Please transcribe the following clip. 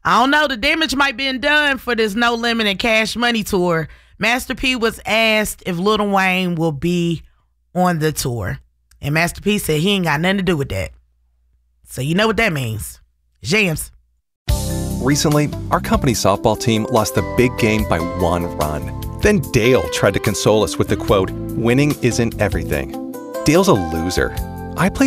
I don't know. The damage might been done for this No Limit and Cash Money tour. Master P was asked if Lil Wayne will be on the tour. And Master P said he ain't got nothing to do with that. So you know what that means. James. Recently, our company softball team lost the big game by 1 run. Then Dale tried to console us with the quote, "Winning isn't everything." Dale's a loser. I played